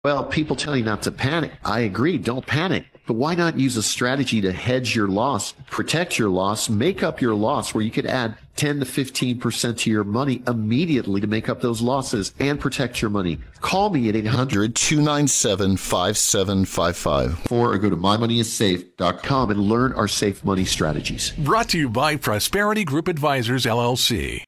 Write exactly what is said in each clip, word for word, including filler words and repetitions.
Well, people tell you not to panic. I agree. Don't panic. But why not use a strategy to hedge your loss, protect your loss, make up your loss, where you could add ten to fifteen percent to your money immediately to make up those losses and protect your money? Call me at eight hundred, two nine seven, five seven five five or go to my money is safe dot com and learn our safe money strategies. Brought to you by Prosperity Group Advisors, L L C.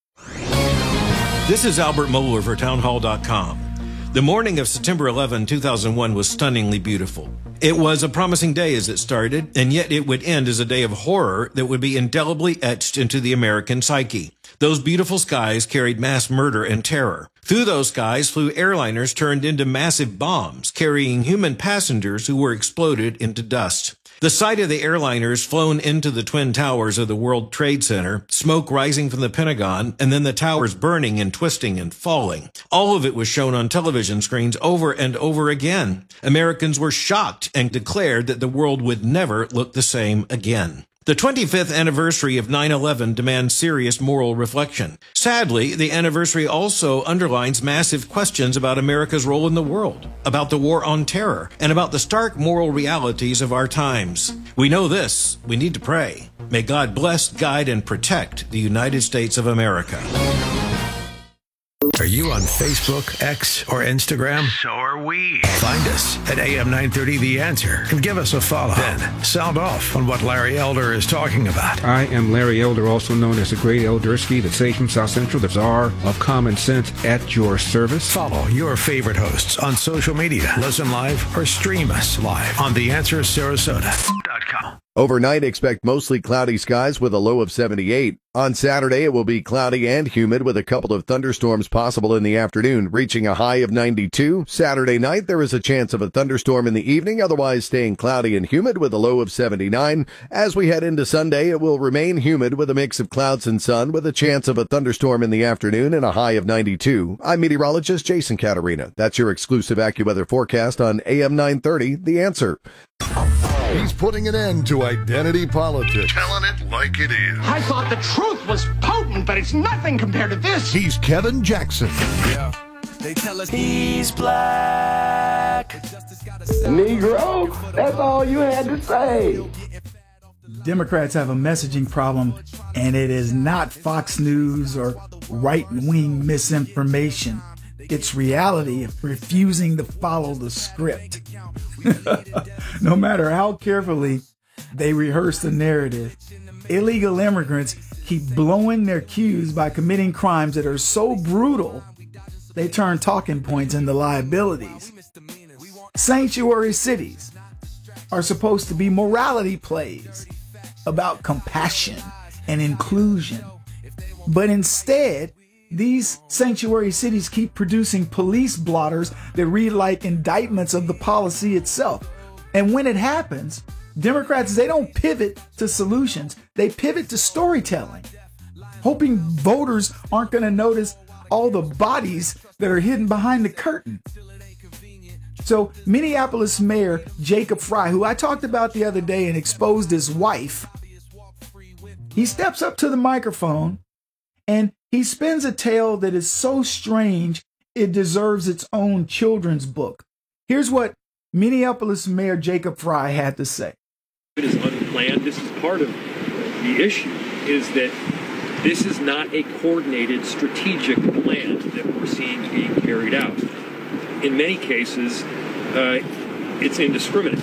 This is Albert Mohler for townhall dot com. The morning of September eleventh, two thousand one was stunningly beautiful. It was a promising day as it started, and yet it would end as a day of horror that would be indelibly etched into the American psyche. Those beautiful skies carried mass murder and terror. Through those skies flew airliners turned into massive bombs, carrying human passengers who were exploded into dust. The sight of the airliners flown into the Twin Towers of the World Trade Center, smoke rising from the Pentagon, and then the towers burning and twisting and falling. All of it was shown on television screens over and over again. Americans were shocked and declared that the world would never look the same again. The twenty-fifth anniversary of nine eleven demands serious moral reflection. Sadly, the anniversary also underlines massive questions about America's role in the world, about the war on terror, and about the stark moral realities of our times. We know this. We need to pray. May God bless, guide, and protect the United States of America. Are you on Facebook, X, or Instagram? So are we. Find us at A M nine thirty The Answer and give us a follow. Then sound off on what Larry Elder is talking about. I am Larry Elder, also known as the Great Eldersky, the sage from South Central, the czar of common sense, at your service. Follow your favorite hosts on social media. Listen live or stream us live on the answer sarasota dot com. Overnight, expect mostly cloudy skies with a low of seventy-eight. On Saturday, it will be cloudy and humid with a couple of thunderstorms possible in the afternoon, reaching a high of ninety-two. Saturday night, there is a chance of a thunderstorm in the evening, otherwise staying cloudy and humid with a low of seventy-nine. As we head into Sunday, it will remain humid with a mix of clouds and sun with a chance of a thunderstorm in the afternoon and a high of ninety-two. I'm meteorologist Jason Caterina. That's your exclusive AccuWeather forecast on A M nine thirty, The Answer. He's putting an end to identity politics. Telling it like it is. I thought the truth was potent, but it's nothing compared to this. He's Kevin Jackson. Yeah. They tell us he's black. Negro, that's all you had to say. Democrats have a messaging problem, and it is not Fox News or right-wing misinformation. It's reality of refusing to follow the script. No matter how carefully they rehearse the narrative, illegal immigrants keep blowing their cues by committing crimes that are so brutal they turn talking points into liabilities. Sanctuary cities are supposed to be morality plays about compassion and inclusion, but instead, these sanctuary cities keep producing police blotters that read like indictments of the policy itself. And when it happens, Democrats, they don't pivot to solutions. They pivot to storytelling, hoping voters aren't going to notice all the bodies that are hidden behind the curtain. So Minneapolis Mayor Jacob Frey, who I talked about the other day and exposed his wife, he steps up to the microphone and he spins a tale that is so strange it deserves its own children's book. Here's what Minneapolis Mayor Jacob Frey had to say. It is unplanned. This is part of the issue, is that this is not a coordinated strategic plan that we're seeing being carried out. In many cases, uh, it's indiscriminate.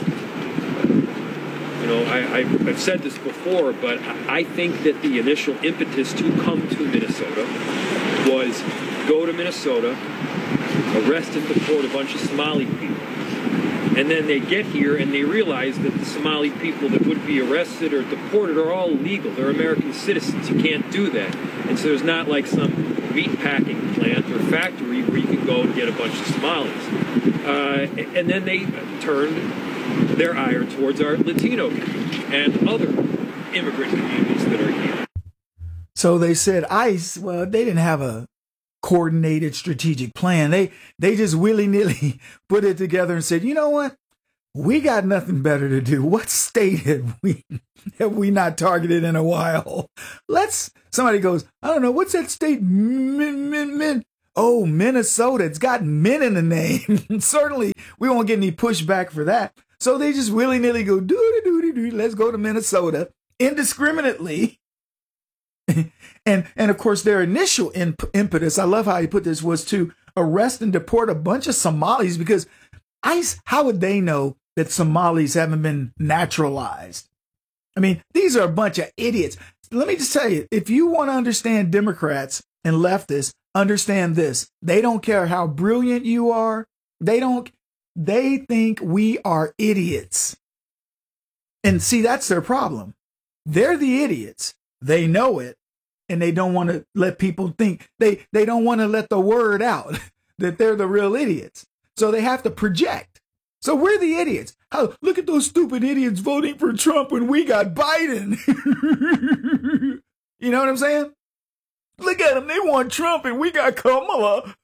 You know, I, I, I've said this before, but I think that the initial impetus to come to Minnesota was go to Minnesota, arrest and deport a bunch of Somali people. And then they get here and they realize that the Somali people that would be arrested or deported are all legal. They're American citizens. You can't do that. And so there's not like some meat packing plant or factory where you can go and get a bunch of Somalis. Uh, and then they turned their ire towards our Latino community and other immigrant communities that are here. So they said ICE, well, they didn't have a coordinated strategic plan. They they just willy-nilly put it together and said, you know what? We got nothing better to do. What state have we have we not targeted in a while? Let's, somebody goes, I don't know, what's that state? Min, min, min, oh, Minnesota, it's got men in the name. Certainly, we won't get any pushback for that. So they just willy-nilly go, doo-doo-doo-doo, let's go to Minnesota indiscriminately. and, and of course, their initial imp- impetus, I love how he put this, was to arrest and deport a bunch of Somalis because ICE, how would they know that Somalis haven't been naturalized? I mean, these are a bunch of idiots. Let me just tell you, if you want to understand Democrats and leftists, understand this. They don't care how brilliant you are. They don't, they think we are idiots. And see, that's their problem. They're the idiots. They know it. And they don't want to let people think, they, they don't want to let the word out that they're the real idiots. So they have to project. So we're the idiots. How, look at those stupid idiots voting for Trump when we got Biden. You know what I'm saying? Look at them. They want Trump and we got Kamala.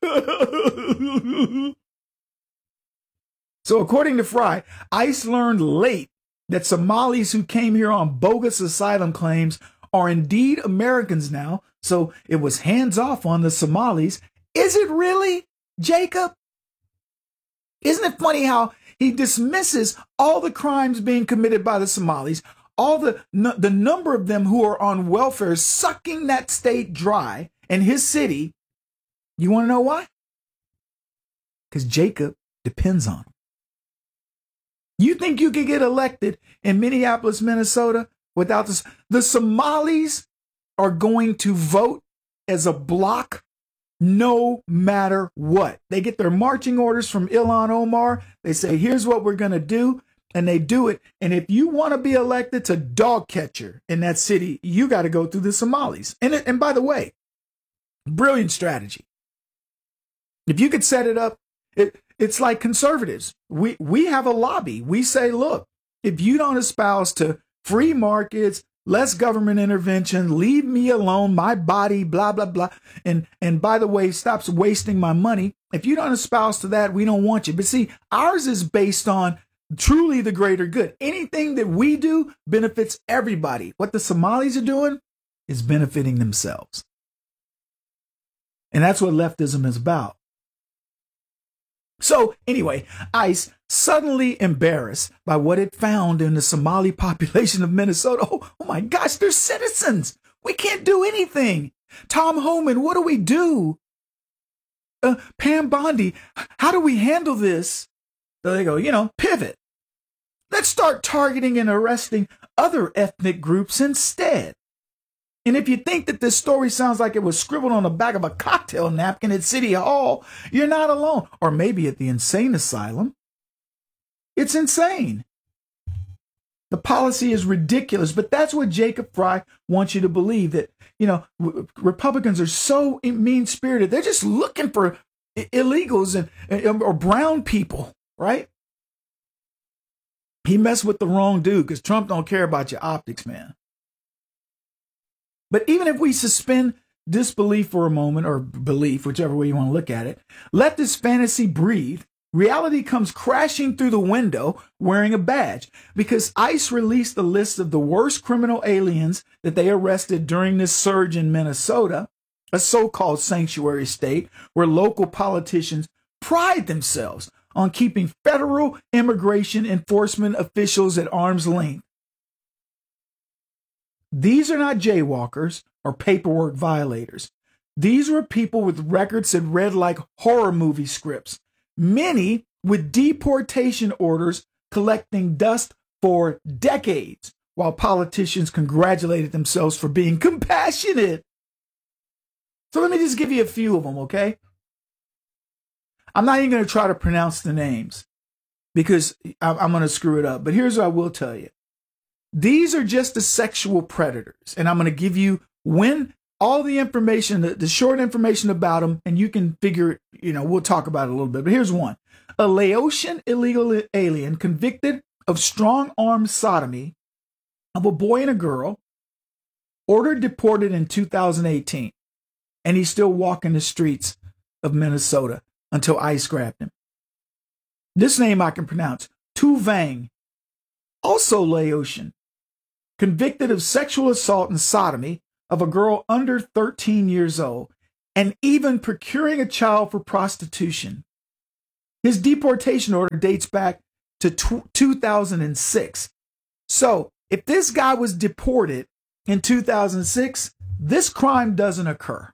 So according to Fry, ICE learned late that Somalis who came here on bogus asylum claims are indeed Americans now. So it was hands off on the Somalis. Is it really, Jacob? Isn't it funny how he dismisses all the crimes being committed by the Somalis, all the, the number of them who are on welfare, sucking that state dry and his city. You want to know why? Because Jacob depends on him. You think you could get elected in Minneapolis, Minnesota without this? The Somalis are going to vote as a block no matter what. They get their marching orders from Ilhan Omar. They say, here's what we're going to do. And they do it. And if you want to be elected to dog catcher in that city, you got to go through the Somalis. And, and by the way, brilliant strategy. If you could set it up, it, it's like conservatives. We, we have a lobby. We say, look, if you don't espouse to free markets, less government intervention, leave me alone, my body, blah, blah, blah. And, and by the way, stops wasting my money. If you don't espouse to that, we don't want you. But see, ours is based on truly the greater good. Anything that we do benefits everybody. What the Somalis are doing is benefiting themselves. And that's what leftism is about. So anyway, ICE, suddenly embarrassed by what it found in the Somali population of Minnesota. Oh, oh my gosh, they're citizens. We can't do anything. Tom Homan, what do we do? Uh, Pam Bondi, how do we handle this? So they go, you know, pivot. Let's start targeting and arresting other ethnic groups instead. And if you think that this story sounds like it was scribbled on the back of a cocktail napkin at City Hall, you're not alone. Or maybe at the insane asylum. It's insane. The policy is ridiculous, but that's what Jacob Fry wants you to believe, that, you know, Republicans are so mean-spirited. They're just looking for illegals and or brown people, right? He messed with the wrong dude because Trump don't care about your optics, man. But even if we suspend disbelief for a moment, or belief, whichever way you want to look at it, let this fantasy breathe. Reality comes crashing through the window wearing a badge, because ICE released a list of the worst criminal aliens that they arrested during this surge in Minnesota, a so-called sanctuary state where local politicians pride themselves on keeping federal immigration enforcement officials at arm's length. These are not jaywalkers or paperwork violators. These were people with records that read like horror movie scripts, many with deportation orders collecting dust for decades, while politicians congratulated themselves for being compassionate. So let me just give you a few of them, okay? I'm not even going to try to pronounce the names because I'm going to screw it up. But here's what I will tell you. These are just the sexual predators. And I'm going to give you when all the information, the, the short information about them, and you can figure it, you know, we'll talk about it a little bit. But here's one. A Laotian illegal alien convicted of strong-arm sodomy of a boy and a girl, ordered deported in two thousand eighteen. And he's still walking the streets of Minnesota until ICE grabbed him. This name I can pronounce. Tu Vang, also Laotian, convicted of sexual assault and sodomy of a girl under thirteen years old. and even procuring a child for prostitution. His deportation order dates back to two thousand six. So if this guy was deported in two thousand six, this crime doesn't occur.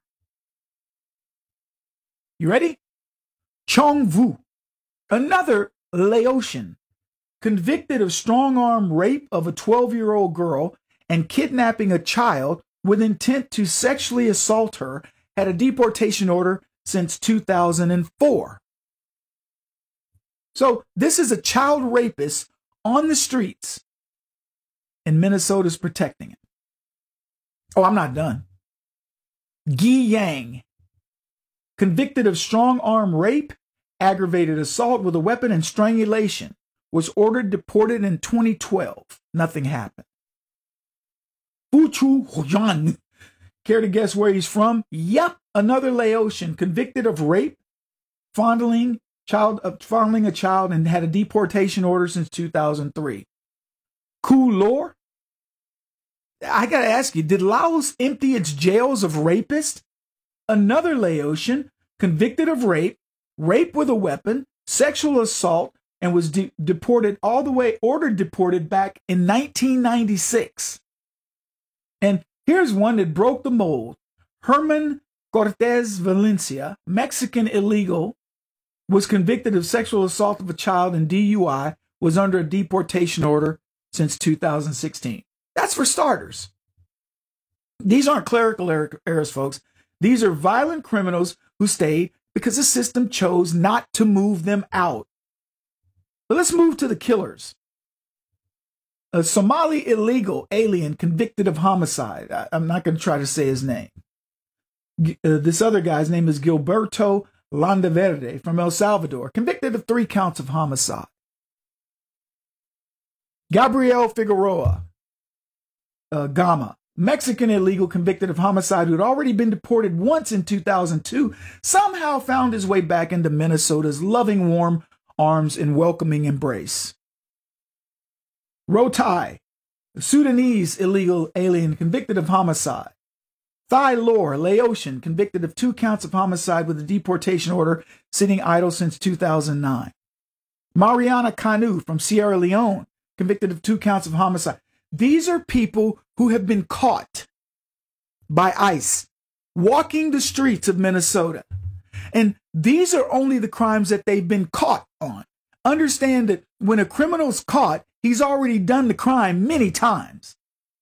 You ready? Chong Vu, another Laotian, convicted of strong-arm rape of a twelve-year-old girl and kidnapping a child with intent to sexually assault her, had a deportation order since two thousand four. So this is a child rapist on the streets, and Minnesota's protecting him. Oh, I'm not done. Guy Yang, convicted of strong-arm rape, aggravated assault with a weapon, and strangulation, was ordered deported in twenty twelve. Nothing happened. Fu Chu Huyan, care to guess where he's from? Yep, another Laotian, convicted of rape, fondling, child, uh, fondling a child, and had a deportation order since two thousand three. Ku Lor, I gotta ask you, did Laos empty its jails of rapists? Another Laotian, convicted of rape, rape with a weapon, sexual assault, and was de- deported all the way, ordered deported back in nineteen ninety-six. And here's one that broke the mold. Herman Cortez Valencia, Mexican illegal, was convicted of sexual assault of a child and D U I, was under a deportation order since two thousand sixteen. That's for starters. These aren't clerical er- errors, folks. These are violent criminals who stayed because the system chose not to move them out. But let's move to the killers. A Somali illegal alien convicted of homicide. I, I'm not going to try to say his name. G- uh, this other guy's name is Gilberto Landaverde from El Salvador, convicted of three counts of homicide. Gabriel Figueroa uh, Gama, Mexican illegal convicted of homicide who had already been deported once in two thousand two, somehow found his way back into Minnesota's loving, warm arms and welcoming embrace. Rotai, a Sudanese illegal alien convicted of homicide. Thai Lor, Laotian, convicted of two counts of homicide with a deportation order, sitting idle since two thousand nine. Mariana Kanu from Sierra Leone, convicted of two counts of homicide. These are people who have been caught by ICE walking the streets of Minnesota. And these are only the crimes that they've been caught on. Understand that when a criminal's caught, he's already done the crime many times.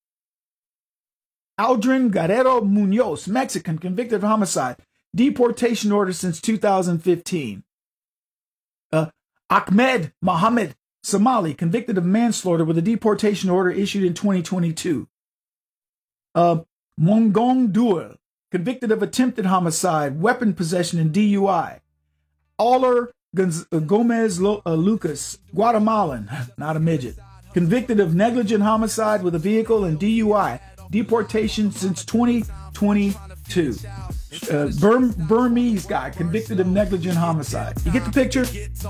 Aldrin Guerrero Munoz, Mexican, convicted of homicide, deportation order since two thousand fifteen. Uh, Ahmed Mohammed, Somali, convicted of manslaughter with a deportation order issued in twenty twenty-two. Uh, Mongong Duel, convicted of attempted homicide, weapon possession, and D U I. Aller Gomez uh, Lucas, Guatemalan, not a midget, convicted of negligent homicide with a vehicle and D U I. Deportation since twenty twenty-two. Uh, Burm- Burmese guy convicted of negligent homicide. You get the picture? This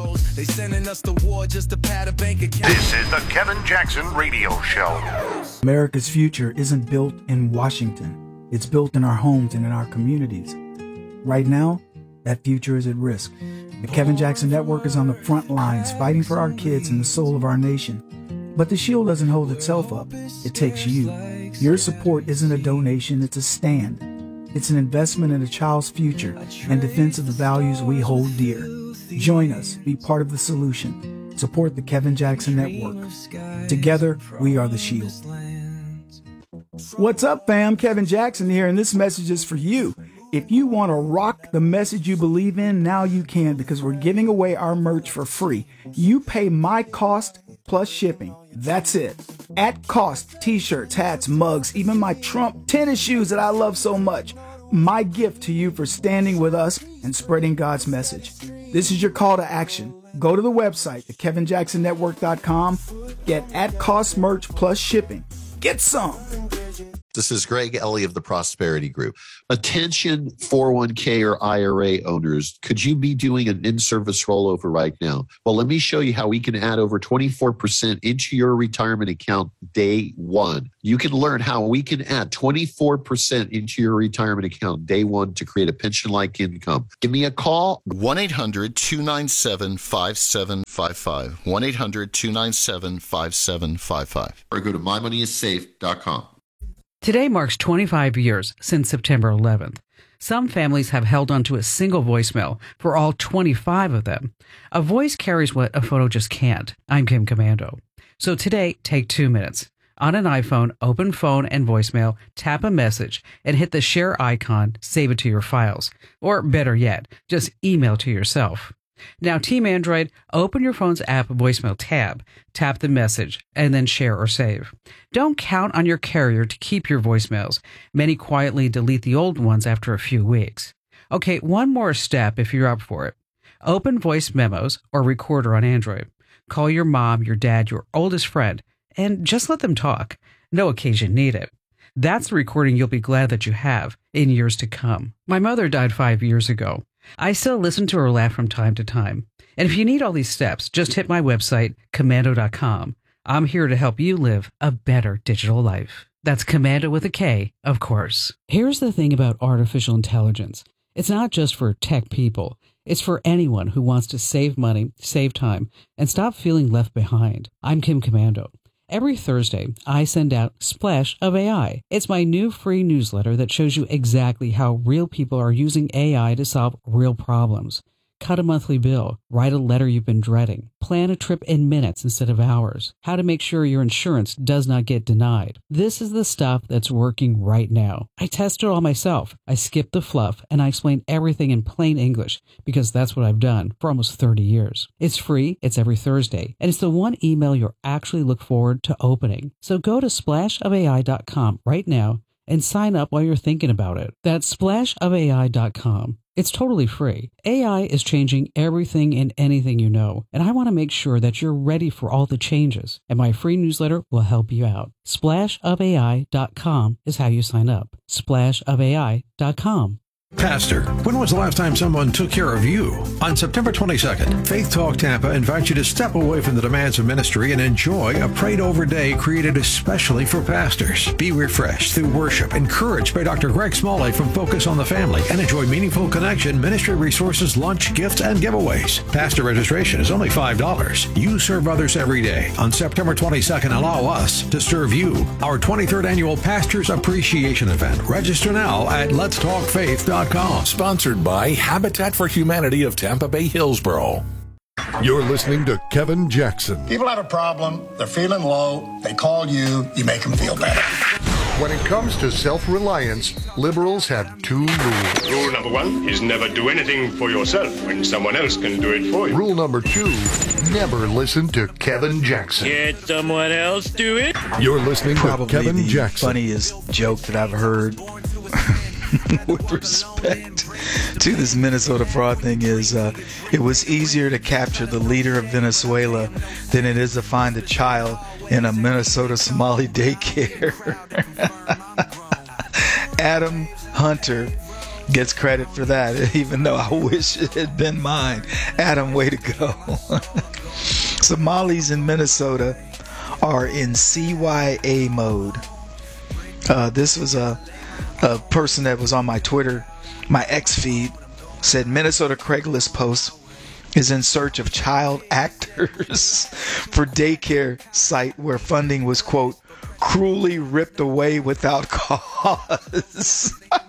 is the Kevin Jackson Radio Show. America's future isn't built in Washington. It's built in our homes and in our communities. Right now, that future is at risk. The Kevin Jackson Network is on the front lines fighting for our kids and the soul of our nation. But the shield doesn't hold itself up. It takes you. Your support isn't a donation, it's a stand. It's an investment in a child's future and defense of the values we hold dear. Join us. Be part of the solution. Support the Kevin Jackson Network. Together, we are the shield. What's up, fam? Kevin Jackson here, and this message is for you. If you want to rock the message you believe in, now you can, because we're giving away our merch for free. You pay my cost plus shipping. That's it. At cost, t-shirts, hats, mugs, even my Trump tennis shoes that I love so much. My gift to you for standing with us and spreading God's message. This is your call to action. Go to the website, the kevin jackson network dot com. Get at cost merch plus shipping. Get some. This is Greg Ellie of the Prosperity Group. Attention four oh one k or I R A owners, could you be doing an in-service rollover right now? Well, let me show you how we can add over twenty-four percent into your retirement account day one. You can learn how we can add twenty-four percent into your retirement account day one to create a pension-like income. Give me a call. one eight hundred two nine seven five seven five five. one eight hundred two nine seven five seven five five. Or go to my money is safe dot com. Today marks twenty-five years since September eleventh. Some families have held onto a single voicemail for all twenty-five of them. A voice carries what a photo just can't. I'm Kim Komando. So today, take two minutes. On an iPhone, open phone and voicemail, tap a message, and hit the share icon, save it to your files. Or better yet, just email to yourself. Now, Team Android, open your phone's app voicemail tab, tap the message, and then share or save. Don't count on your carrier to keep your voicemails. Many quietly delete the old ones after a few weeks. Okay, one more step if you're up for it. Open voice memos or recorder on Android. Call your mom, your dad, your oldest friend, and just let them talk. No occasion needed. That's the recording you'll be glad that you have in years to come. My mother died five years ago. I still listen to her laugh from time to time. And if you need all these steps, just hit my website, komando dot com. I'm here to help you live a better digital life. That's Komando with a K, of course. Here's the thing about artificial intelligence. It's not just for tech people. It's for anyone who wants to save money, save time, and stop feeling left behind. I'm Kim Komando. Every Thursday, I send out Splash of A I. It's my new free newsletter that shows you exactly how real people are using A I to solve real problems. Cut a monthly bill, write a letter you've been dreading, plan a trip in minutes instead of hours, how to make sure your insurance does not get denied. This is the stuff that's working right now. I test it all myself. I skip the fluff and I explain everything in plain English because that's what I've done for almost thirty years. It's free, it's every Thursday, and it's the one email you'll actually look forward to opening. So go to splash of A I dot com right now and sign up while you're thinking about it. That's splash of A I dot com. It's totally free. A I is changing everything and anything you know, and I want to make sure that you're ready for all the changes, and my free newsletter will help you out. splash of A I dot com is how you sign up. splash of A I dot com. Pastor, when was the last time someone took care of you? On September twenty-second, Faith Talk Tampa invites you to step away from the demands of ministry and enjoy a prayed-over day created especially for pastors. Be refreshed through worship, encouraged by Doctor Greg Smalley from Focus on the Family, and enjoy meaningful connection, ministry resources, lunch, gifts, and giveaways. Pastor registration is only five dollars. You serve others every day. On September twenty-second, allow us to serve you. Our twenty-third Annual Pastors Appreciation Event. Register now at lets talk faith dot com. Sponsored by Habitat for Humanity of Tampa Bay Hillsborough. You're listening to Kevin Jackson. People have a problem, they're feeling low, they call you, you make them feel better. When it comes to self-reliance, liberals have two rules. Rule number one is never do anything for yourself when someone else can do it for you. Rule number two, never listen to Kevin Jackson. Can't someone else do it? You're listening Probably to Kevin the Jackson. Funniest joke that I've heard with respect to this Minnesota fraud thing is uh, it was easier to capture the leader of Venezuela than it is to find a child in a Minnesota Somali daycare. Adam Hunter gets credit for that, even though I wish it had been mine. Adam, way to go. Somalis in Minnesota are in C Y A mode. Uh, this was a A person that was on my Twitter, my X feed, said Minnesota Craigslist post is in search of child actors for daycare site where funding was, quote, cruelly ripped away without cause.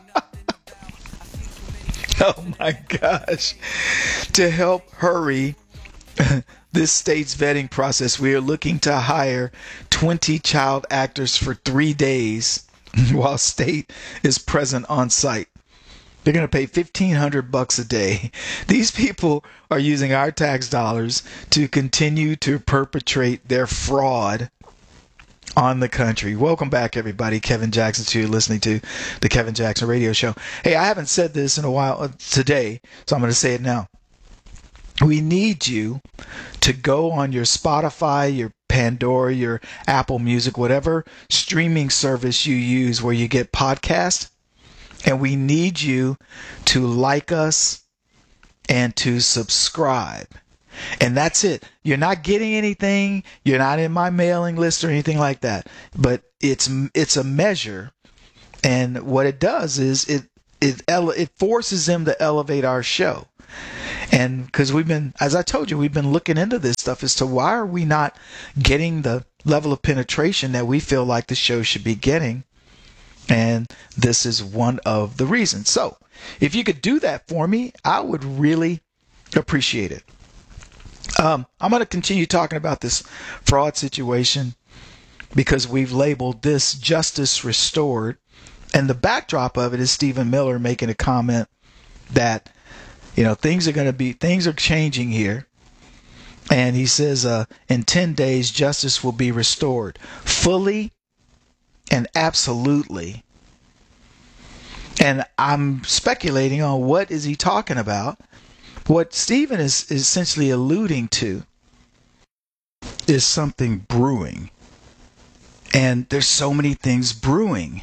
Oh my gosh. To help hurry this state's vetting process, we are looking to hire twenty child actors for three days. While state is present on site. They're going to pay fifteen hundred bucks a day. These people are using our tax dollars to continue to perpetrate their fraud on the country. Welcome back, everybody. Kevin Jackson, to you listening to the Kevin Jackson Radio Show. Hey, I haven't said this in a while uh, today, so I'm going to say it now. We need you to go on your Spotify, your Pandora, your Apple Music, whatever streaming service you use where you get podcasts. And we need you to like us and to subscribe. And that's it. You're not getting anything. You're not in my mailing list or anything like that. But it's it's a measure. And what it does is it it ele- it forces them to elevate our show. And because we've been, as I told you, we've been looking into this stuff as to why are we not getting the level of penetration that we feel like the show should be getting. And this is one of the reasons. So if you could do that for me, I would really appreciate it. Um, I'm going to continue talking about this fraud situation because we've labeled this Justice Restored. And the backdrop of it is Stephen Miller making a comment that, you know, things are going to be, things are changing here. And he says, uh, in ten days, justice will be restored fully and absolutely. And I'm speculating on what is he talking about. What Stephen is, is essentially alluding to is something brewing. And there's so many things brewing.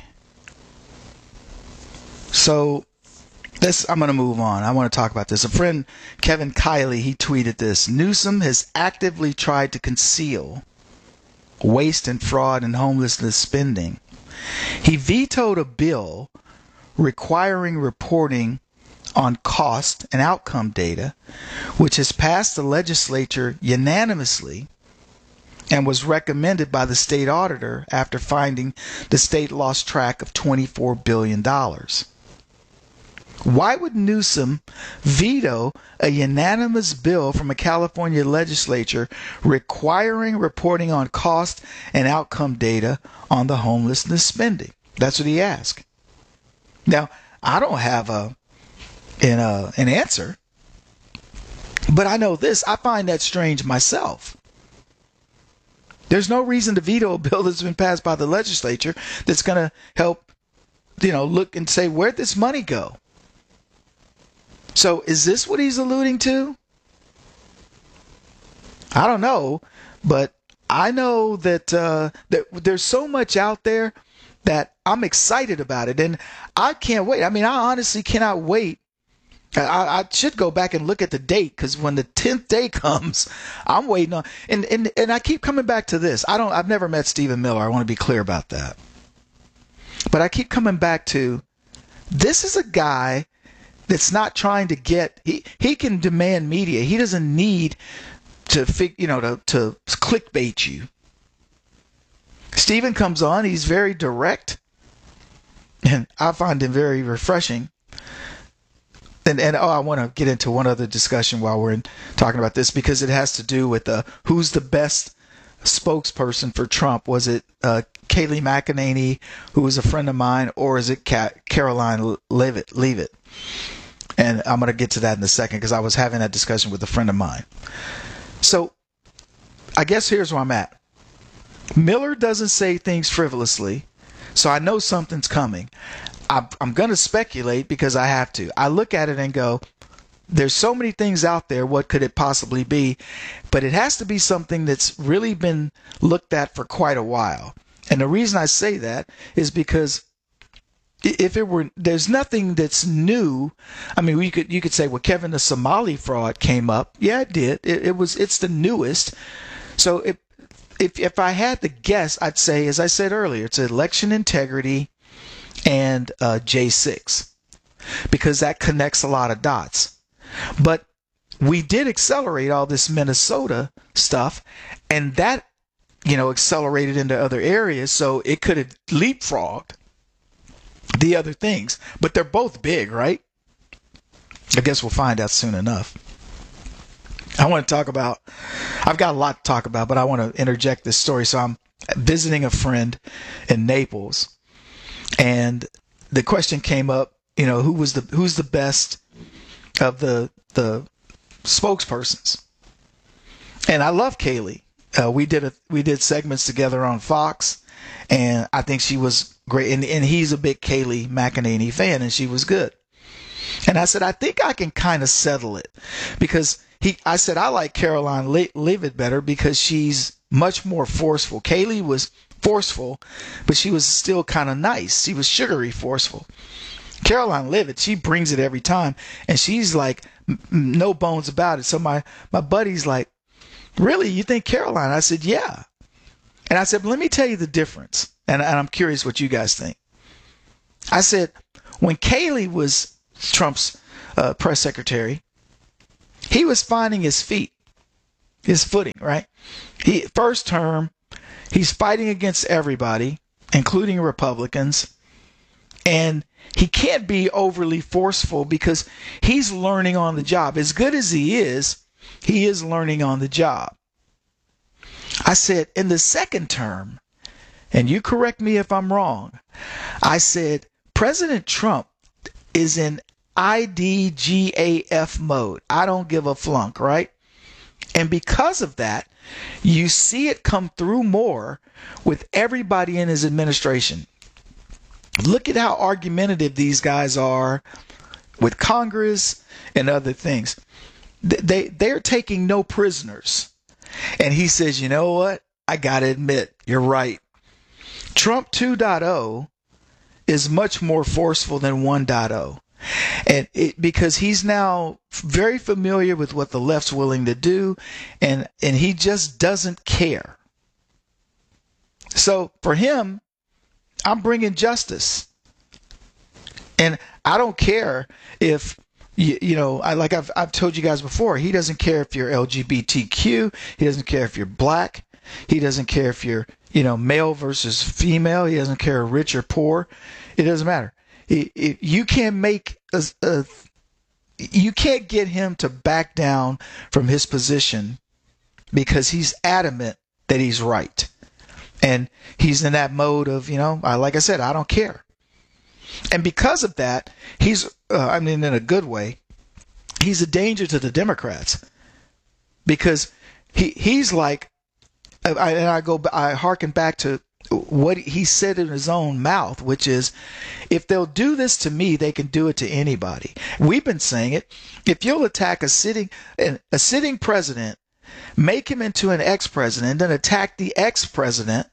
So this, I'm going to move on. I want to talk about this. A friend, Kevin Kiley, he tweeted this. Newsom has actively tried to conceal waste and fraud and homelessness spending. He vetoed a bill requiring reporting on cost and outcome data, which has passed the legislature unanimously and was recommended by the state auditor after finding the state lost track of twenty-four billion dollars. Why would Newsom veto a unanimous bill from a California legislature requiring reporting on cost and outcome data on the homelessness spending? That's what he asked. Now, I don't have a an, uh, an answer, but I know this. I find that strange myself. There's no reason to veto a bill that's been passed by the legislature that's going to help, you know, look and say, where'd this money go? So is this what he's alluding to? I don't know, but I know that, uh, that there's so much out there that I'm excited about it, and I can't wait. I mean, I honestly cannot wait. I, I should go back and look at the date, because when the tenth day comes, I'm waiting on. And, and and I keep coming back to this. I don't. I've never met Stephen Miller. I want to be clear about that. But I keep coming back to this is a guy that's not trying to get. He he can demand media. He doesn't need to fig, you know to to clickbait you. Stephen comes on. He's very direct, and I find him very refreshing. And, and oh, I want to get into one other discussion while we're in, talking about this, because it has to do with uh, who's the best spokesperson for Trump. Was it uh, Kayleigh McEnany, who was a friend of mine, or is it Ca- Caroline Leavitt? Leavitt? And I'm going to get to that in a second, because I was having that discussion with a friend of mine. So I guess here's where I'm at. Miller doesn't say things frivolously, so I know something's coming. I'm going to speculate because I have to. I look at it and go, there's so many things out there. What could it possibly be? But it has to be something that's really been looked at for quite a while. And the reason I say that is because if it were, there's nothing that's new. I mean, we could, you could say, well, Kevin, the Somali fraud came up. Yeah, it did. It, it was, it's the newest. So if, if, if I had to guess, I'd say, as I said earlier, it's election integrity and uh, J six, because that connects a lot of dots. But we did accelerate all this Minnesota stuff, and that, you know, accelerated into other areas, so it could have leapfrogged the other things. But they're both big, right? I guess we'll find out soon enough. I want to talk about, I've got a lot to talk about, but I want to interject this story. So I'm visiting a friend in Naples, and the question came up, you know, who was the who's the best of the the spokespersons? And I love Kayleigh. Uh, we did a we did segments together on Fox, and I think she was great. And, and he's a big Kayleigh McEnany fan, and she was good. And I said, I think I can kind of settle it, because he I said I like Caroline Le- Leavitt better because she's much more forceful. Kayleigh was forceful, but she was still kind of nice. She was sugary forceful. Caroline Leavitt, she brings it every time, and she's like, m- no bones about it. So my, my buddy's like, really, you think Caroline? I said, yeah. And I said, let me tell you the difference, and, and I'm curious what you guys think. I said, when Kayleigh was Trump's uh, press secretary, he was finding his feet, his footing, right? He first term, he's fighting against everybody, including Republicans, and he can't be overly forceful because he's learning on the job. As good as he is, he is learning on the job. I said, in the second term, and you correct me if I'm wrong, I said, President Trump is in I D G A F mode. I don't give a flunk, right? And because of that, you see it come through more with everybody in his administration. Look at how argumentative these guys are with Congress and other things. They, they're taking no prisoners. And he says, you know what? I got to admit, you're right. Trump two point oh is much more forceful than one point oh. And it, because he's now very familiar with what the left's willing to do, and, and he just doesn't care. So for him, I'm bringing justice. And I don't care if, you, you know, I like I've, I've told you guys before, he doesn't care if you're L G B T Q. He doesn't care if you're black. He doesn't care if you're, you know, male versus female. He doesn't care rich or poor. It doesn't matter. He, it, you can't make a, a, you can't get him to back down from his position because he's adamant that he's right. And he's in that mode of, you know, like I said, I don't care. And because of that, he's, uh, I mean, in a good way, he's a danger to the Democrats because he he's like, I, and I go, I hearken back to what he said in his own mouth, which is, if they'll do this to me, they can do it to anybody. We've been saying it. If you'll attack a sitting, a sitting president, make him into an ex-president, then attack the ex-president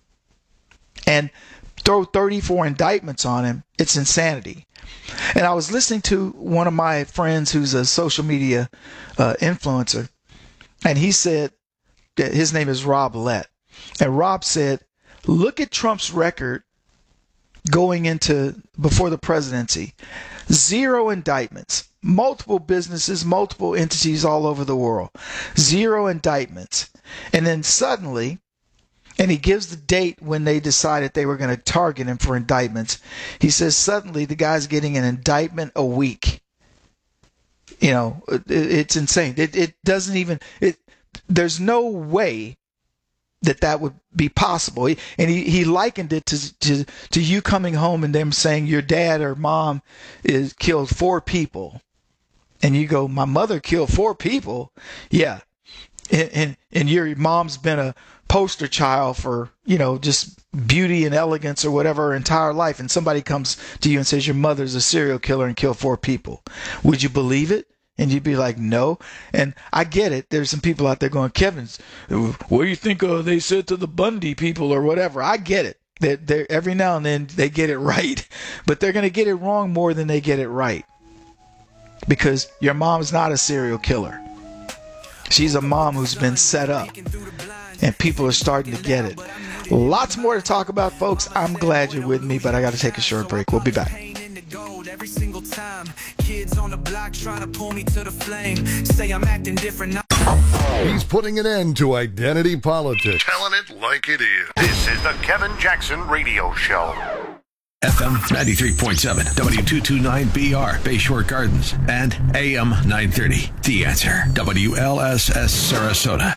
and throw thirty-four indictments on him, it's insanity. And I was listening to one of my friends who's a social media uh, influencer, and he said, his name is Rob Lett, and Rob said, look at Trump's record going into before the presidency. Zero indictments, multiple businesses, multiple entities all over the world, zero indictments. And then suddenly, and he gives the date when they decided they were going to target him for indictments. He says suddenly the guy's getting an indictment a week. You know, it, it's insane. It, it doesn't even, it, there's no way that that would be possible. He, and he, he likened it to, to to you coming home and them saying your dad or mom is killed four people. And you go, my mother killed four people? Yeah. And, and, and your mom's been a poster child for, you know, just beauty and elegance or whatever her entire life. And somebody comes to you and says your mother's a serial killer and killed four people. Would you believe it? And you'd be like, no. And I get it. There's some people out there going, Kevin, what do you think uh, they said to the Bundy people or whatever? I get it. They're, they're, every now and then they get it right. But they're going to get it wrong more than they get it right. Because your mom's not a serial killer. She's a mom who's been set up. And people are starting to get it. Lots more to talk about, folks. I'm glad you're with me, but I got to take a short break. We'll be back. Every single time, kids on the block trying to pull me to the flame, say I'm acting different. He's putting an end to identity politics. Telling it like it is. This is the Kevin Jackson Radio Show. F M ninety-three point seven, W two twenty-nine B R, Bayshore Gardens, and A M nine thirty. The Answer, W L S S Sarasota.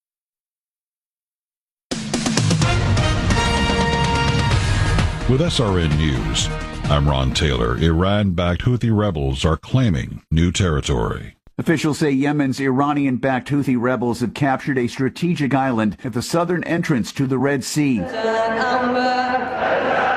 With S R N News, I'm Ron Taylor. Iran-backed Houthi rebels are claiming new territory. Officials say Yemen's Iranian-backed Houthi rebels have captured a strategic island at the southern entrance to the Red Sea.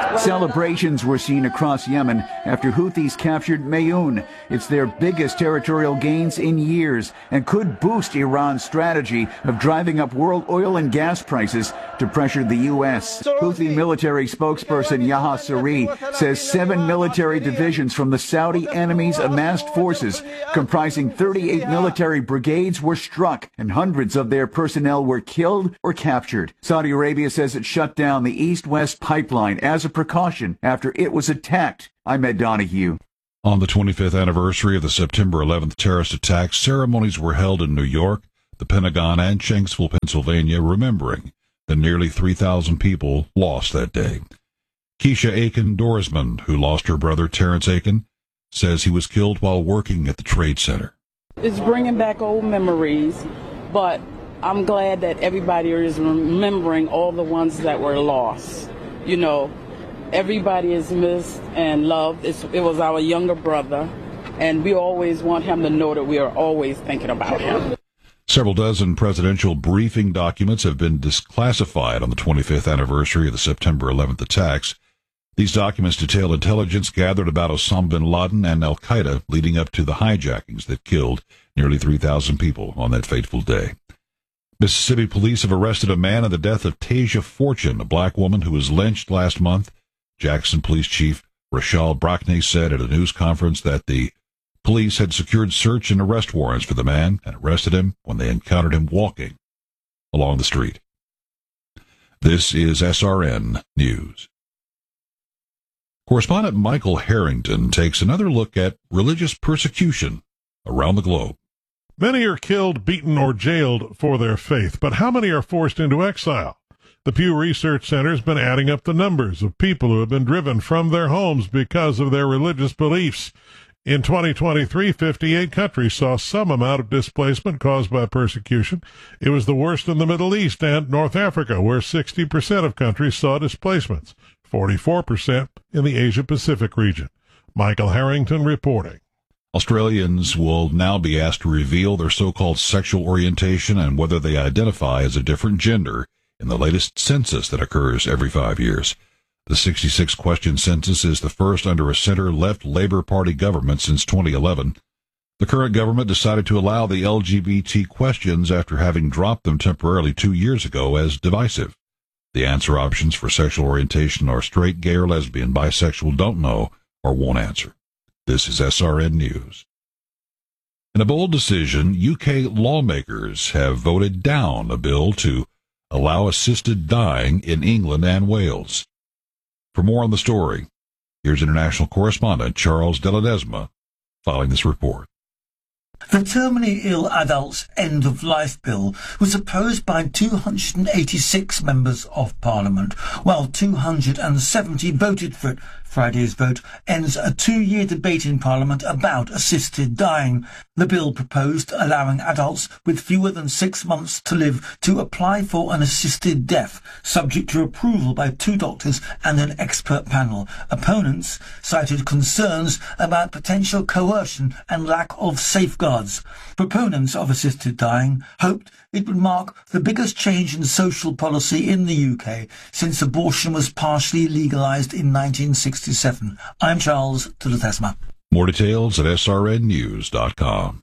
Celebrations were seen across Yemen after Houthis captured Mayoun. It's their biggest territorial gains in years and could boost Iran's strategy of driving up world oil and gas prices to pressure the U S. Houthi military spokesperson Yahya Saree says seven military divisions from the Saudi enemy's amassed forces, comprising thirty-eight military brigades, were struck and hundreds of their personnel were killed or captured. Saudi Arabia says it shut down the East-West pipeline as a precaution after it was attacked. I'm Ed Donahue. On the twenty-fifth anniversary of the September eleventh terrorist attacks, ceremonies were held in New York, the Pentagon, and Shanksville, Pennsylvania, remembering the nearly three thousand people lost that day. Keisha Aiken Dorisman, who lost her brother Terrence Aiken, says he was killed while working at the Trade Center. It's bringing back old memories, but I'm glad that everybody is remembering all the ones that were lost. You know, everybody is missed and loved. It's, it was our younger brother, and we always want him to know that we are always thinking about him. Several dozen presidential briefing documents have been declassified on the twenty-fifth anniversary of the September eleventh attacks. These documents detail intelligence gathered about Osama bin Laden and al-Qaeda leading up to the hijackings that killed nearly three thousand people on that fateful day. Mississippi police have arrested a man in the death of Tasia Fortune, a black woman who was lynched last month. Jackson Police Chief Rashal Brackney said at a news conference that the police had secured search and arrest warrants for the man and arrested him when they encountered him walking along the street. This is S R N News. Correspondent Michael Harrington takes another look at religious persecution around the globe. Many are killed, beaten, or jailed for their faith, but how many are forced into exile? The Pew Research Center has been adding up the numbers of people who have been driven from their homes because of their religious beliefs. In twenty twenty-three, fifty-eight countries saw some amount of displacement caused by persecution. It was the worst in the Middle East and North Africa, where sixty percent of countries saw displacements, forty-four percent in the Asia-Pacific region. Michael Harrington reporting. Australians will now be asked to reveal their so-called sexual orientation and whether they identify as a different gender in the latest census that occurs every five years. The sixty-six question census is the first under a center-left Labour Party government since twenty eleven. The current government decided to allow the L G B T questions after having dropped them temporarily two years ago as divisive. The answer options for sexual orientation are straight, gay, or lesbian, bisexual, don't know, or won't answer. This is S R N News. In a bold decision, U K lawmakers have voted down a bill to allow assisted dying in England and Wales. For more on the story, here's international correspondent Charles de Ledesma filing this report. The Terminally Ill Adults End of Life Bill was opposed by two hundred eighty-six members of Parliament, while two hundred seventy voted for it. Friday's vote ends a two-year debate in Parliament about assisted dying. The bill proposed allowing adults with fewer than six months to live to apply for an assisted death, subject to approval by two doctors and an expert panel. Opponents cited concerns about potential coercion and lack of safeguards. Proponents of assisted dying hoped it would mark the biggest change in social policy in the U K since abortion was partially legalised in nineteen sixty-seven. I'm Charles de Ledesma. More details at S R N news dot com.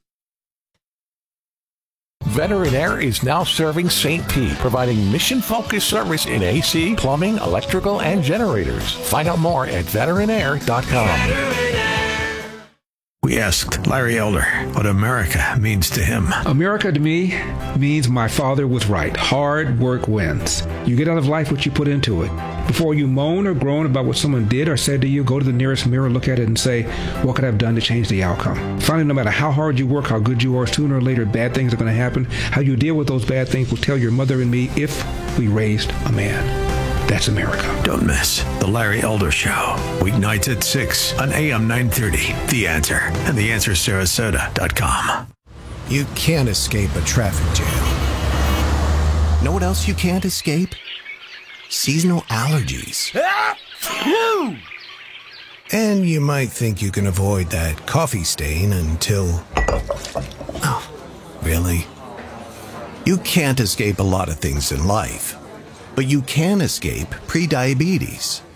Veteran Air is now serving Saint Pete, providing mission-focused service in A C, plumbing, electrical, and generators. Find out more at veteran air dot com. We asked Larry Elder what America means to him. America to me means my father was right. Hard work wins. You get out of life what you put into it. Before you moan or groan about what someone did or said to you, go to the nearest mirror, look at it, and say, what could I have done to change the outcome? Finally, no matter how hard you work, how good you are, sooner or later, bad things are going to happen. How you deal with those bad things will tell your mother and me if we raised a man. That's America. Don't miss The Larry Elder Show. Weeknights at six on A M nine thirty. The Answer and the answer sarasota dot com. You can't escape a traffic jam. Know what else you can't escape? Seasonal allergies. And you might think you can avoid that coffee stain until... Oh, really? You can't escape a lot of things in life. But you can escape prediabetes.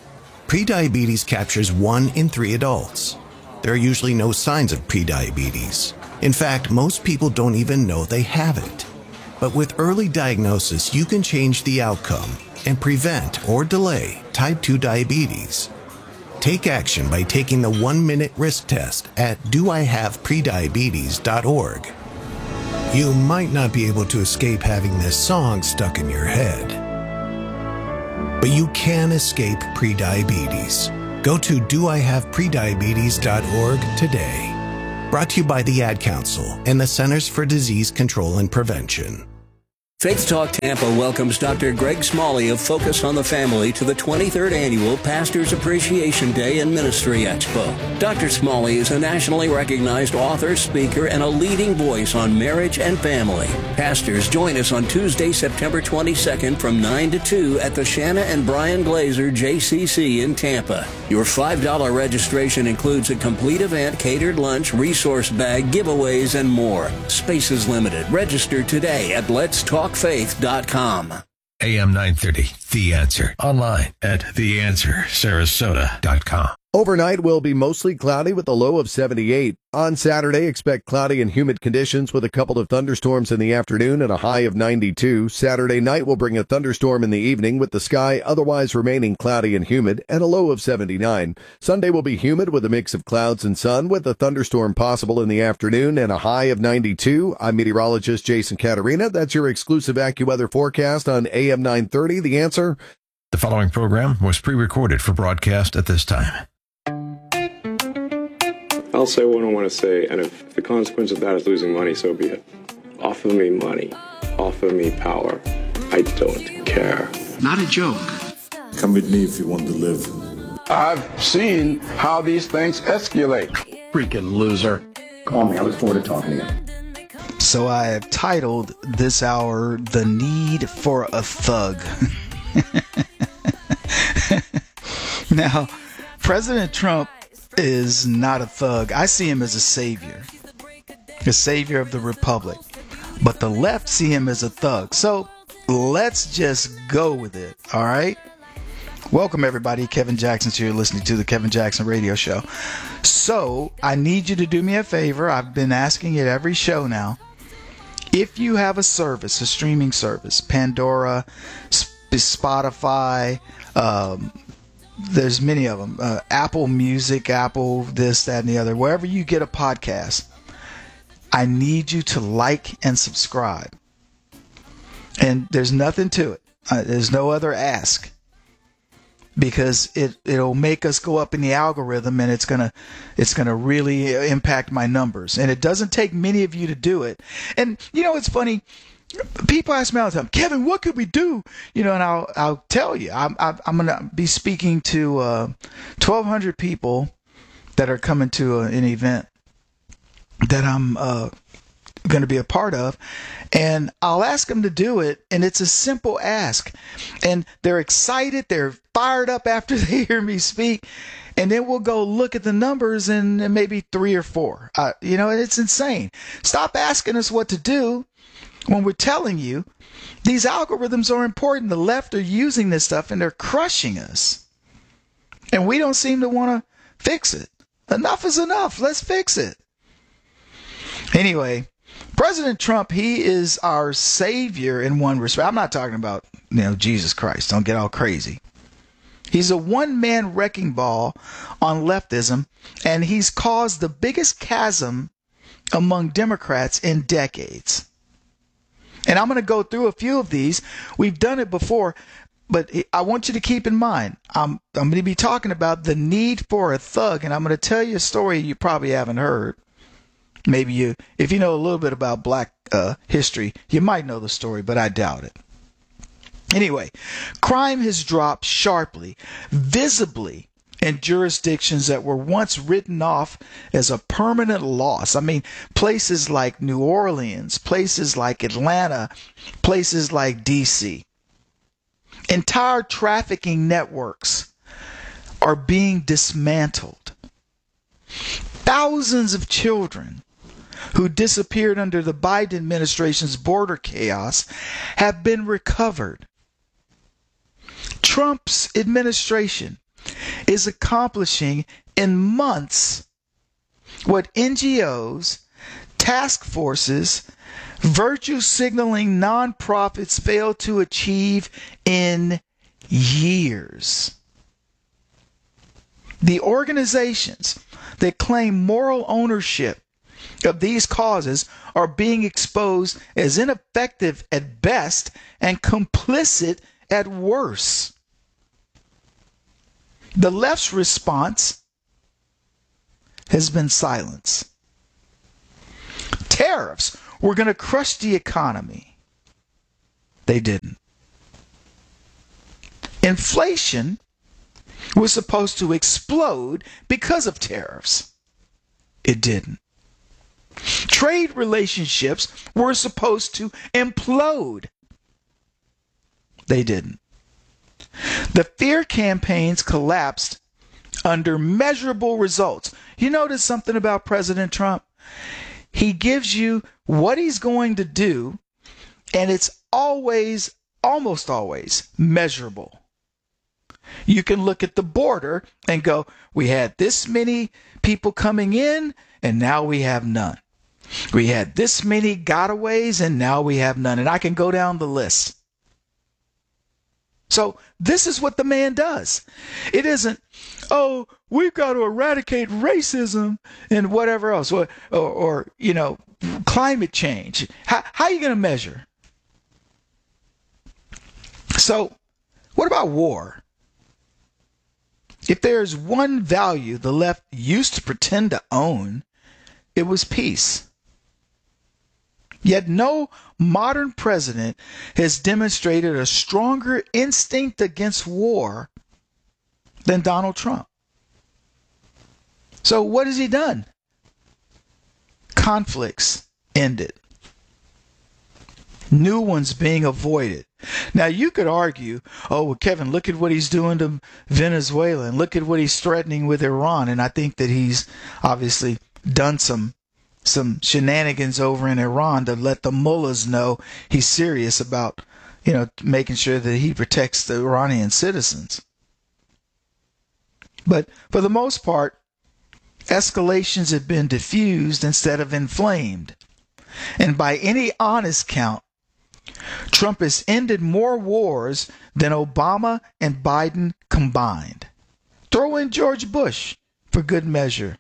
Prediabetes captures one in three adults. There are usually no signs of prediabetes. In fact, most people don't even know they have it. But with early diagnosis, you can change the outcome and prevent or delay type two diabetes. Take action by taking the one-minute risk test at do I have prediabetes dot org. You might not be able to escape having this song stuck in your head, but you can escape prediabetes. Go to do I have prediabetes dot org today. Brought to you by the Ad Council and the Centers for Disease Control and Prevention. Faith Talk Tampa welcomes Doctor Greg Smalley of Focus on the Family to the twenty-third Annual Pastors Appreciation Day and Ministry Expo. Doctor Smalley is a nationally recognized author, speaker, and a leading voice on marriage and family. Pastors, join us on Tuesday, September twenty-second from nine to two at the Shanna and Brian Glazer J C C in Tampa. Your five dollars registration includes a complete event, catered lunch, resource bag, giveaways, and more. Space is limited. Register today at lets talk faith dot com. A M nine thirty, The Answer. Online at the answer sarasota dot com. Overnight will be mostly cloudy with a low of seventy-eight. On Saturday, expect cloudy and humid conditions with a couple of thunderstorms in the afternoon and a high of ninety-two. Saturday night will bring a thunderstorm in the evening with the sky otherwise remaining cloudy and humid and a low of seventy-nine. Sunday will be humid with a mix of clouds and sun with a thunderstorm possible in the afternoon and a high of ninety-two. I'm meteorologist Jason Caterina. That's your exclusive AccuWeather forecast on A M nine thirty. The Answer. The following program was pre-recorded for broadcast at this time. I'll say what I want to say, and if the consequence of that is losing money, so be it. Offer me money. Offer me power. I don't care. Not a joke. Come with me if you want to live. I've seen how these things escalate. Freaking loser. Call me. I look forward to talking to you. So I have titled this hour, The Need for a Thug. Now, President Trump is not a thug. I see him as a savior, a savior of the republic. But the left see him as a thug. So let's just go with it, all right? Welcome, everybody. Kevin Jackson's here listening to the Kevin Jackson Radio Show. So I need you to do me a favor. I've been asking it every show now. If you have a service, a streaming service, Pandora, Spotify, um, there's many of them, uh, Apple Music, Apple this, that, and the other, wherever you get a podcast, I need you to like and subscribe. And there's nothing to it. Uh, there's no other ask. Because it, it'll make us go up in the algorithm, and it's gonna it's gonna really impact my numbers. And it doesn't take many of you to do it. And you know, it's funny. People ask me all the time, Kevin, what could we do? You know, and I'll I'll tell you, I'm I'm gonna be speaking to uh, twelve hundred people that are coming to a, an event that I'm uh, going to be a part of, and I'll ask them to do it, and it's a simple ask, and they're excited, they're fired up after they hear me speak, and then we'll go look at the numbers, and, and maybe three or four. Uh, you know, it's insane. Stop asking us what to do when we're telling you these algorithms are important. The left are using this stuff, and they're crushing us, and we don't seem to want to fix it. Enough is enough. Let's fix it. Anyway, President Trump, he is our savior in one respect. I'm not talking about, you know, Jesus Christ. Don't get all crazy. He's a one-man wrecking ball on leftism, and he's caused the biggest chasm among Democrats in decades. And I'm going to go through a few of these. We've done it before, but I want you to keep in mind, I'm, I'm going to be talking about the need for a thug, and I'm going to tell you a story you probably haven't heard. Maybe you, if you know a little bit about black uh, history, you might know the story, but I doubt it. Anyway, crime has dropped sharply, visibly, in jurisdictions that were once written off as a permanent loss. I mean, places like New Orleans, places like Atlanta, places like D C Entire trafficking networks are being dismantled. Thousands of children who disappeared under the Biden administration's border chaos have been recovered. Trump's administration is accomplishing in months what N G Os, task forces, virtue signaling nonprofits fail to achieve in years. The organizations that claim moral ownership of these causes are being exposed as ineffective at best and complicit at worst. The left's response has been silence. Tariffs were going to crush the economy. They didn't. Inflation was supposed to explode because of tariffs. It didn't. Trade relationships were supposed to implode. They didn't. The fear campaigns collapsed under measurable results. You notice something about President Trump? He gives you what he's going to do, and it's always, almost always, measurable. You can look at the border and go, we had this many people coming in, and now we have none. We had this many gotaways, and now we have none. And I can go down the list. So this is what the man does. It isn't, oh, we've got to eradicate racism and whatever else, or, or, or you know, climate change. How, how are you going to measure? So what about war? If there's one value the left used to pretend to own, it was peace. Yet no modern president has demonstrated a stronger instinct against war than Donald Trump. So what has he done? Conflicts ended. New ones being avoided. Now you could argue, oh, well, Kevin, look at what he's doing to Venezuela and look at what he's threatening with Iran. And I think that he's obviously done some some shenanigans over in Iran to let the mullahs know he's serious about, you know, making sure that he protects the Iranian citizens. But for the most part, escalations have been diffused instead of inflamed. And by any honest count, Trump has ended more wars than Obama and Biden combined. Throw in George Bush for good measure.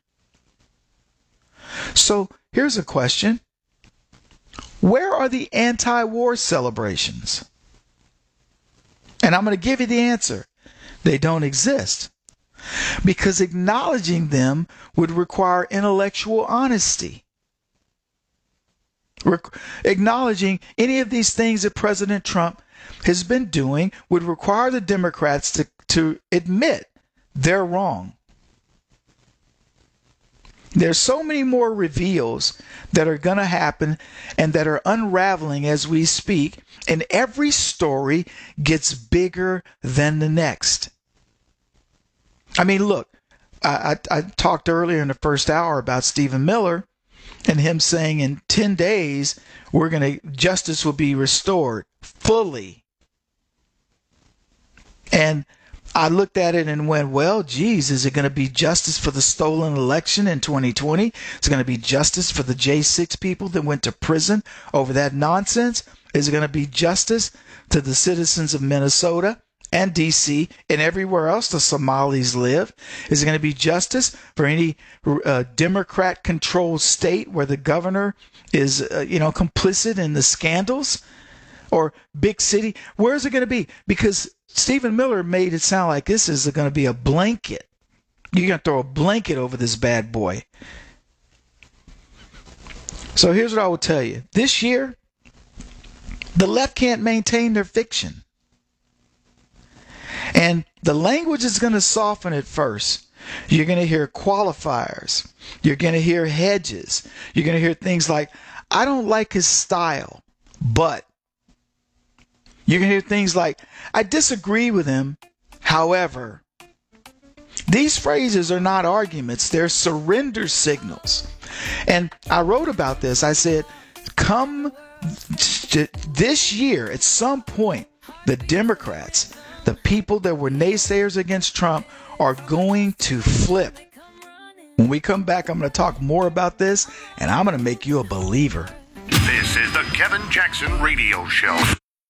So here's a question. Where are the anti-war celebrations? And I'm going to give you the answer. They don't exist. Because acknowledging them would require intellectual honesty. Re- acknowledging any of these things that President Trump has been doing would require the Democrats to, to admit they're wrong. There's so many more reveals that are going to happen and that are unraveling as we speak, and every story gets bigger than the next. I mean, look, I, I, I talked earlier in the first hour about Stephen Miller and him saying in ten days, we're going to, justice will be restored fully. And I looked at it and went, well, geez, is it going to be justice for the stolen election in twenty twenty? Is it going to be justice for the J six people that went to prison over that nonsense? Is it going to be justice to the citizens of Minnesota and D C and everywhere else the Somalis live? Is it going to be justice for any uh, Democrat-controlled state where the governor is, uh, you know, complicit in the scandals? Or big city? Where is it going to be? Because Stephen Miller made it sound like this is going to be a blanket. You're going to throw a blanket over this bad boy. So here's what I will tell you. This year, the left can't maintain their fiction. And the language is going to soften at first. You're going to hear qualifiers. You're going to hear hedges. You're going to hear things like, I don't like his style, but. You're going to hear things like, I disagree with him, however. These phrases are not arguments. They're surrender signals. And I wrote about this. I said, come this year, at some point, the Democrats, the people that were naysayers against Trump, are going to flip. When we come back, I'm going to talk more about this, and I'm going to make you a believer. This is the Kevin Jackson Radio Show.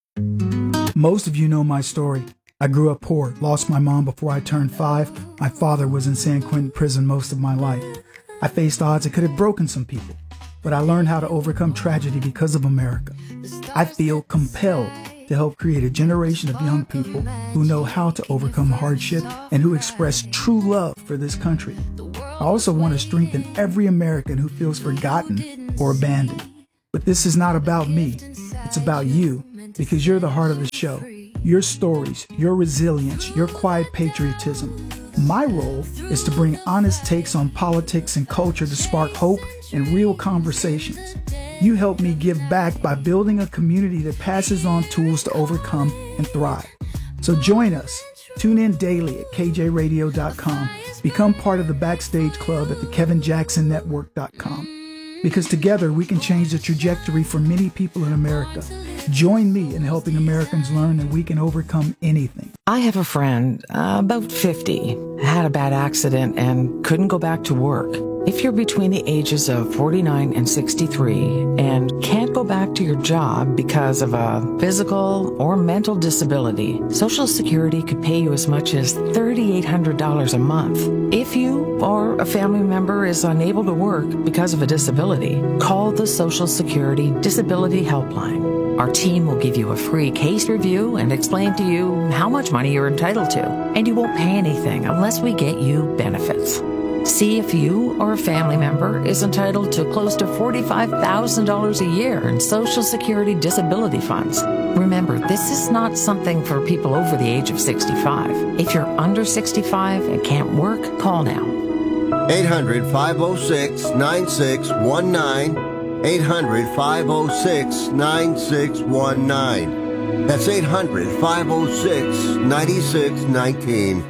Most of you know my story. I grew up poor, lost my mom before I turned five. My father was in San Quentin prison most of my life. I faced odds that could have broken some people, but I learned how to overcome tragedy because of America. I feel compelled to help create a generation of young people who know how to overcome hardship and who express true love for this country. I also want to strengthen every American who feels forgotten or abandoned. But this is not about me. It's about you, because you're the heart of the show. Your stories, your resilience, your quiet patriotism. My role is to bring honest takes on politics and culture to spark hope and real conversations. You help me give back by building a community that passes on tools to overcome and thrive. So join us. Tune in daily at K J radio dot com. Become part of the Backstage Club at the Kevin Jackson Network dot com. Because together we can change the trajectory for many people in America. Join me in helping Americans learn that we can overcome anything. I have a friend, uh, about fifty, had a bad accident and couldn't go back to work. If you're between the ages of forty-nine and sixty-three and can't go back to your job because of a physical or mental disability, Social Security could pay you as much as three thousand eight hundred dollars a month. If you or a family member is unable to work because of a disability, call the Social Security Disability Helpline. Our team will give you a free case review and explain to you how much money you're entitled to, and you won't pay anything unless we get you benefits. See if you or a family member is entitled to close to forty-five thousand dollars a year in Social Security disability funds. Remember, this is not something for people over the age of sixty-five. If you're under sixty-five and can't work, call now. eight hundred, five oh six, nine six one nine. eight hundred, five oh six, nine six one nine. That's eight hundred, five oh six, nine six one nine.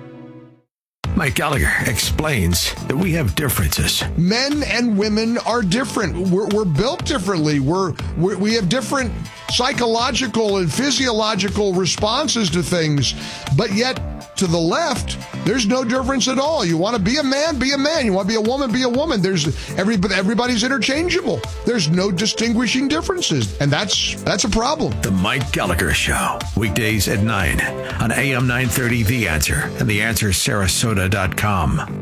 Mike Gallagher explains that we have differences. Men and women are different. We're, we're built differently. We're, we're we have different psychological and physiological responses to things, but yet to the left, there's no difference at all. You want to be a man, be a man. You want to be a woman, be a woman. There's every, everybody's interchangeable. There's no distinguishing differences, and that's that's a problem. The Mike Gallagher Show, weekdays at nine on A M nine thirty The Answer and the answer sarasota dot com.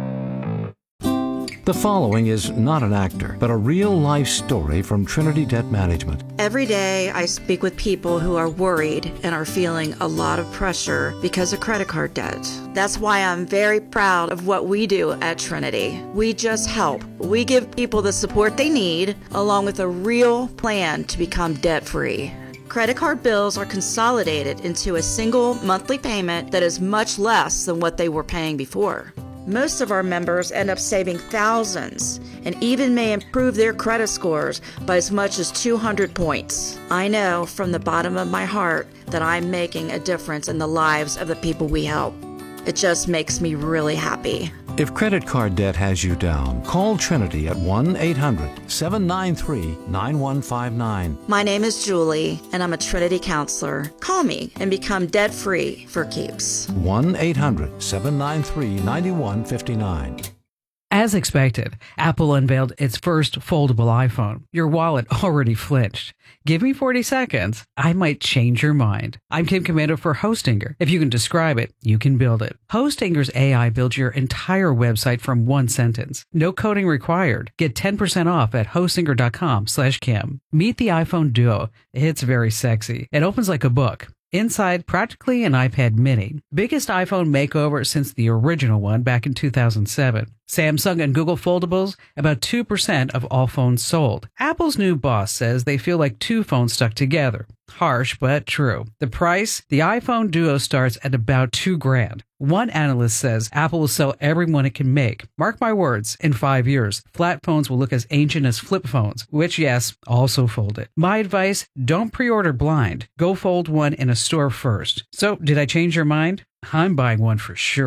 The following is not an actor, but a real-life story from Trinity Debt Management. Every day I speak with people who are worried and are feeling a lot of pressure because of credit card debt. That's why I'm very proud of what we do at Trinity. We just help. We give people the support they need, along with a real plan to become debt-free. Credit card bills are consolidated into a single monthly payment that is much less than what they were paying before. Most of our members end up saving thousands and even may improve their credit scores by as much as two hundred points. I know from the bottom of my heart that I'm making a difference in the lives of the people we help. It just makes me really happy. If credit card debt has you down, call Trinity at one eight hundred, seven nine three, nine one five nine. My name is Julie, and I'm a Trinity counselor. Call me and become debt-free for keeps. one eight hundred, seven nine three, nine one five nine. As expected, Apple unveiled its first foldable iPhone. Your wallet already flinched. Give me forty seconds. I might change your mind. I'm Kim Commando for Hostinger. If you can describe it, you can build it. Hostinger's A I builds your entire website from one sentence. No coding required. Get ten percent off at hostinger dot com slash Kim. Meet the iPhone Duo. It's very sexy. It opens like a book. Inside, practically an iPad mini. Biggest iPhone makeover since the original one back in two thousand seven. Samsung and Google foldables, about two percent of all phones sold. Apple's new boss says they feel like two phones stuck together. Harsh, but true. The price? The iPhone Duo starts at about two grand. One analyst says Apple will sell every one it can make. Mark my words, in five years, flat phones will look as ancient as flip phones, which, yes, also fold it. My advice, don't pre-order blind. Go fold one in a store first. So, did I change your mind? I'm buying one for sure.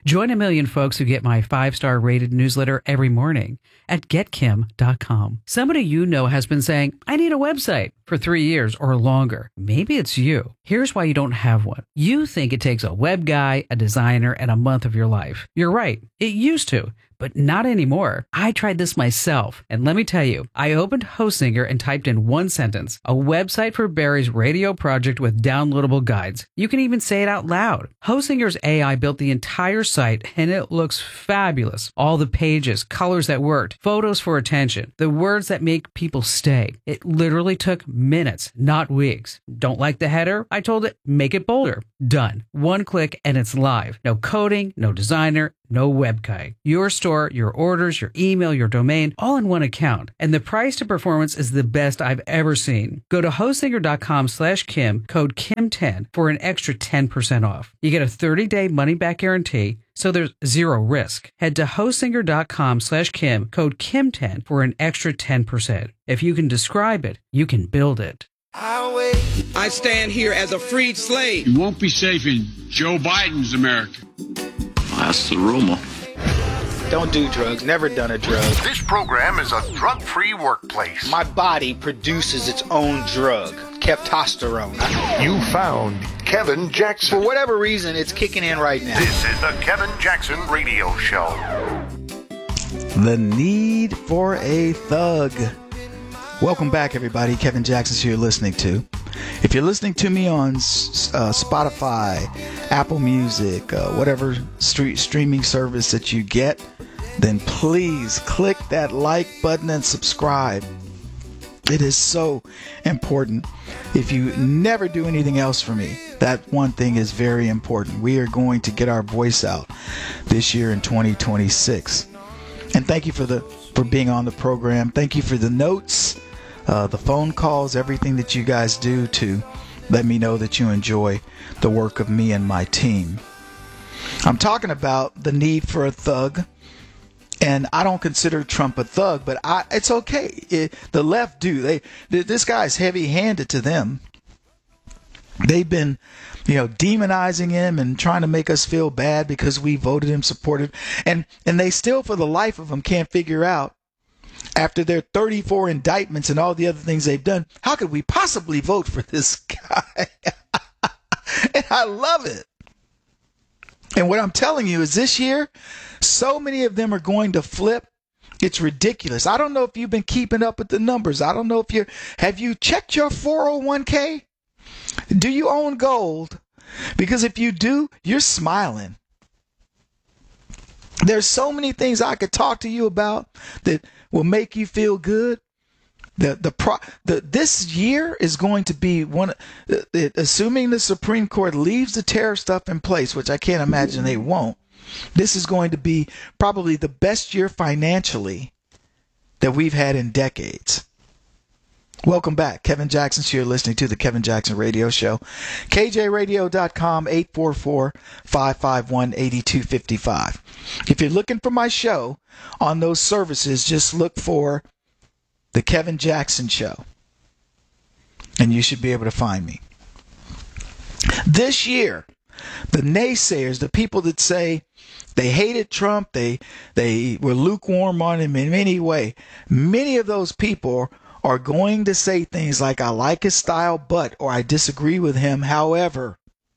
Join a million folks who get my five-star rated newsletter every morning at get kim dot com. Somebody you know has been saying, I need a website for three years or longer. Maybe it's you. Here's why you don't have one. You think it takes a web guy, a designer, and a month of your life. You're right. It used to. But not anymore. I tried this myself, and let me tell you, I opened Hostinger and typed in one sentence, a website for Barry's radio project with downloadable guides. You can even say it out loud. Hostinger's A I built the entire site, and it looks fabulous. All the pages, colors that worked, photos for attention, the words that make people stay. It literally took minutes, not weeks. Don't like the header? I told it, make it bolder. Done. One click and it's live. No coding, no designer, no web guy. Your store, your orders, your email, your domain, all in one account. And the price to performance is the best I've ever seen. Go to hostinger dot com slash Kim, code Kim ten for an extra ten percent off. You get a thirty-day money-back guarantee, so there's zero risk. Head to hostinger dot com slash Kim, code Kim ten for an extra ten percent. If you can describe it, you can build it. I stand here as a freed slave. You won't be safe in Joe Biden's America. That's the rumor. Don't do drugs. Never done a drug. This program is a drug-free workplace. My body produces its own drug, ketosterone. You found Kevin Jackson. For whatever reason, it's kicking in right now. This is the Kevin Jackson Radio Show. The need for a thug. Welcome back, everybody. Kevin Jackson's who you're listening to. If you're listening to me on uh, Spotify, Apple Music, uh, whatever street streaming service that you get, then please click that like button and subscribe. It is so important. If you never do anything else for me, that one thing is very important. We are going to get our voice out this year in twenty twenty-six. And thank you for the for being on the program. Thank you for the notes, uh, the phone calls, everything that you guys do to let me know that you enjoy the work of me and my team. I'm talking about the need for a thug. And I don't consider Trump a thug, but I, it's okay. It, the left do. They, this guy's heavy-handed to them. They've been, you know, demonizing him and trying to make us feel bad because we voted him, supported, and and they still, for the life of them, can't figure out, after their thirty-four indictments and all the other things they've done, how could we possibly vote for this guy? And I love it. And what I'm telling you is this year, so many of them are going to flip. It's ridiculous. I don't know if you've been keeping up with the numbers. I don't know if you're, have you checked your four oh one k? Do you own gold? Because if you do, you're smiling. There's so many things I could talk to you about that will make you feel good. The the pro the this year is going to be one, uh, assuming the Supreme Court leaves the tariff stuff in place, which I can't imagine they won't. This is going to be probably the best year financially that we've had in decades. Welcome back. Kevin Jackson here, listening to the Kevin Jackson Radio Show. K J radio dot com, eight four four, five five one, eight two five five. If you're looking for my show on those services, just look for The Kevin Jackson Show, and you should be able to find me. This year, the naysayers, the people that say they hated Trump, they they were lukewarm on him in any way, many of those people are going to say things like, I like his style, but, or I disagree with him, however.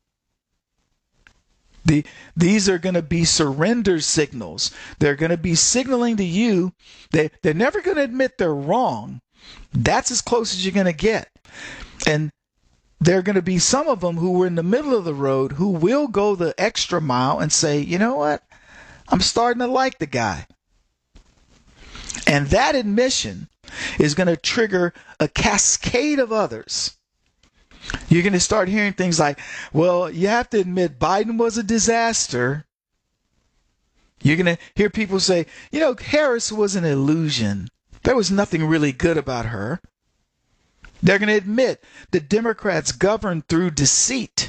The, these are going to be surrender signals. They're going to be signaling to you that they're never going to admit they're wrong. That's as close as you're going to get. And there are going to be some of them who were in the middle of the road who will go the extra mile and say, you know what? I'm starting to like the guy. And that admission is going to trigger a cascade of others. You're going to start hearing things like, well, you have to admit Biden was a disaster. You're going to hear people say, you know, Harris was an illusion. There was nothing really good about her. They're going to admit the Democrats governed through deceit.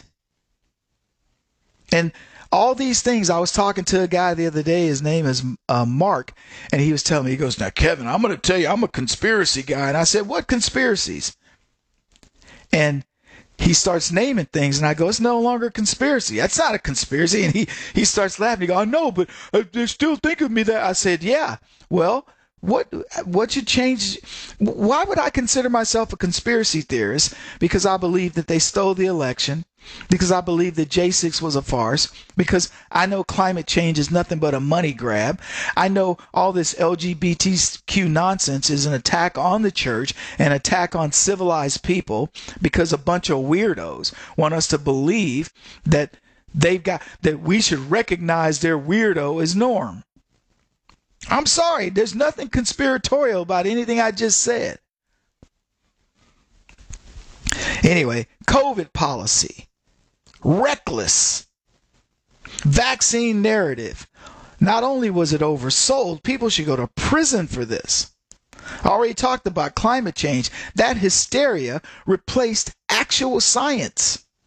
And all these things, I was talking to a guy the other day, his name is uh, Mark, and he was telling me, he goes, now, Kevin, I'm going to tell you, I'm a conspiracy guy. And I said, what conspiracies? And he starts naming things, and I go, it's no longer a conspiracy. That's not a conspiracy. And he, he starts laughing. He goes, I know, but uh, they still think of me that. I said, yeah, well, what what you change? Why would I consider myself a conspiracy theorist? Because I believe that they stole the election, because I believe that J six was a farce, because I know climate change is nothing but a money grab. I know all this L G B T Q nonsense is an attack on the church, an attack on civilized people, because a bunch of weirdos want us to believe that they've got, that we should recognize their weirdo as norm. I'm sorry, there's nothing conspiratorial about anything I just said. Anyway, COVID policy. Reckless. Vaccine narrative. Not only was it oversold, people should go to prison for this. I already talked about climate change. That hysteria replaced actual science.